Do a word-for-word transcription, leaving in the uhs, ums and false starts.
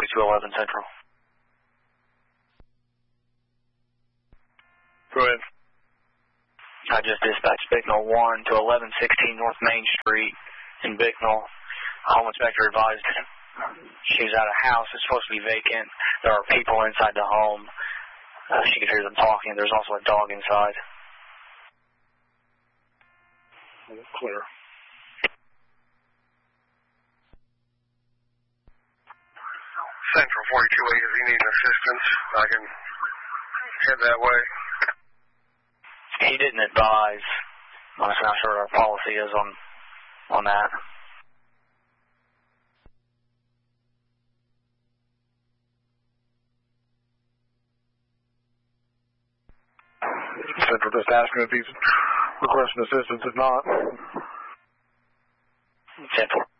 forty-two eleven Central. Go ahead. I just dispatched Bicknell one to eleven sixteen North Main Street in Bicknell. Home inspector advised she was at a house. It's supposed to be vacant. There are people inside the home. Uh, she could hear them talking. There's also a dog inside. Clear. Central forty-two eight, if you need assistance, I can head that way. He didn't advise. I'm not sure what our policy is on on that. Central just asking if he's requesting assistance. If not, Central.